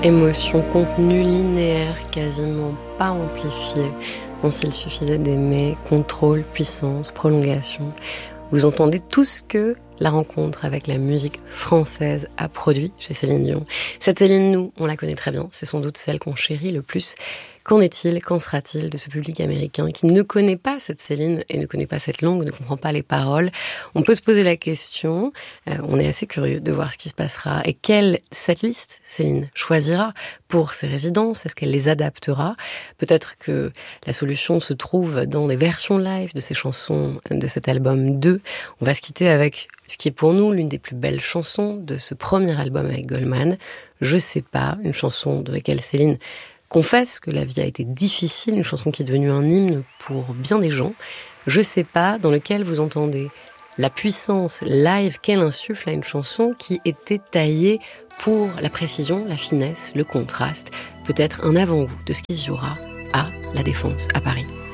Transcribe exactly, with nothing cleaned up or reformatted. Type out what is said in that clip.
Émotion, contenu linéaire, quasiment pas amplifié. Bon, s'il suffisait d'aimer, contrôle, puissance, prolongation. Vous entendez tout ce que la rencontre avec la musique française a produit chez Céline Dion. Cette Céline, nous, on la connaît très bien. C'est sans doute celle qu'on chérit le plus. Qu'en est-il, qu'en sera-t-il de ce public américain qui ne connaît pas cette Céline et ne connaît pas cette langue, ne comprend pas les paroles? On peut se poser la question, euh, on est assez curieux de voir ce qui se passera et quelle setlist Céline choisira pour ses résidences. Est-ce qu'elle les adaptera? Peut-être que la solution se trouve dans des versions live de ces chansons de cet album deux. On va se quitter avec ce qui est pour nous l'une des plus belles chansons de ce premier album avec Goldman. Je sais pas, une chanson de laquelle Céline confesse que la vie a été difficile, une chanson qui est devenue un hymne pour bien des gens. Je sais pas, dans lequel vous entendez la puissance live qu'elle insuffle à une chanson qui était taillée pour la précision, la finesse, le contraste, peut-être un avant-goût de ce qu'il y aura à La Défense, à Paris.